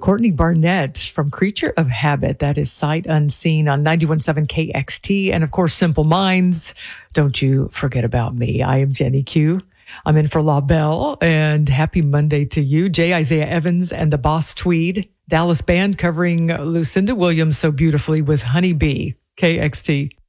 Courtney Barnett from Creature of Habit. That is Sight Unseen on 91.7 KXT. And of course, Simple Minds. Don't you forget about me. I am Jenny Q. I'm in for La Belle, and happy Monday to you. J. Isaiah Evans and the Boss Tweed. Dallas Band covering Lucinda Williams so beautifully with Honey Bee. KXT.